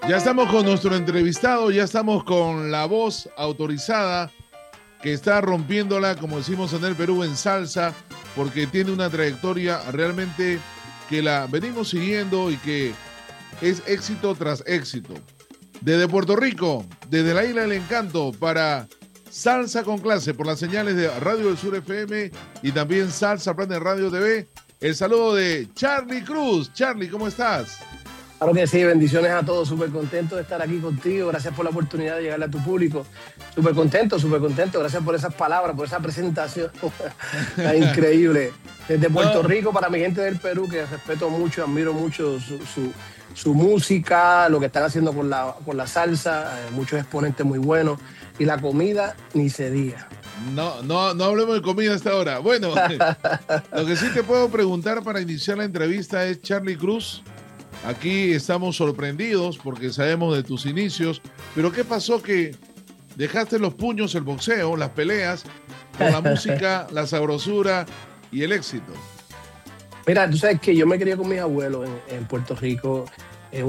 Ya estamos con nuestro entrevistado, ya estamos con la voz autorizada que está rompiéndola, como decimos en el Perú, en salsa, porque tiene una trayectoria realmente que la venimos siguiendo y que es éxito tras éxito. Desde Puerto Rico, desde la Isla del Encanto, para Salsa con Clase, por las señales de Radio del Sur FM y también Salsa Planet Radio TV, el saludo de Charly Cruz. Charly, ¿cómo estás? Claro que sí, bendiciones a todos, súper contento de estar aquí contigo, gracias por la oportunidad de llegarle a tu público, súper contento, gracias por esas palabras, por esa presentación, está increíble. Desde Puerto Rico, para mi gente del Perú, que respeto mucho, admiro mucho su música, lo que están haciendo con la salsa, muchos exponentes muy buenos, y la comida ni se diga. No hablemos de comida hasta ahora. Bueno, lo que sí te puedo preguntar para iniciar la entrevista es, Charly Cruz, aquí estamos sorprendidos porque sabemos de tus inicios, pero ¿qué pasó que dejaste los puños, el boxeo, las peleas, por la música, la sabrosura y el éxito? Mira, tú sabes que yo me crié con mis abuelos en Puerto Rico.